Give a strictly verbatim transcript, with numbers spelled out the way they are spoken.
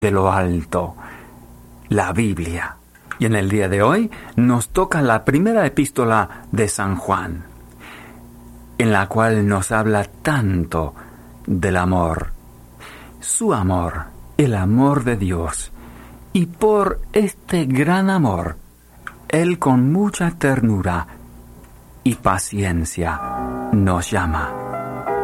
de lo alto, la Biblia. Y en el día de hoy nos toca la primera epístola de San Juan, en la cual nos habla tanto del amor, su amor, el amor de Dios. Y por este gran amor, Él con mucha ternura y paciencia nos llama.